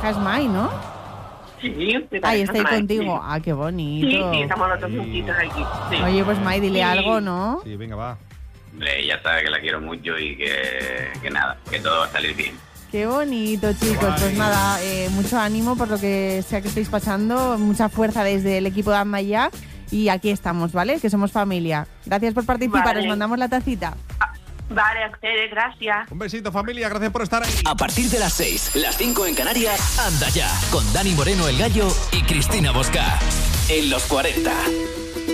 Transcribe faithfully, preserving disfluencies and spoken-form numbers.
pareja es Mai, ¿no? Sí, mi pareja Ahí está ahí es Mai, contigo. sí. Ah, qué bonito. Sí, sí, estamos los dos juntitos aquí. Sí. Oye, pues Mai, dile Sí. algo, ¿no? Sí, venga, va. Hombre, ella sabe que la quiero mucho y que, que nada, que todo va a salir bien. Qué bonito, chicos. Guay. Pues nada, eh, mucho ánimo por lo que sea que estéis pasando. Mucha fuerza desde el equipo de Amaya. Y aquí estamos, ¿vale? Que somos familia. Gracias por participar. Vale. Os mandamos la tacita. Vale, a ustedes, gracias. Un besito, familia. Gracias por estar ahí. A partir de las seis, las cinco en Canarias, Anda Ya, con Dani Moreno el Gallo y Cristina Bosca. En los cuarenta.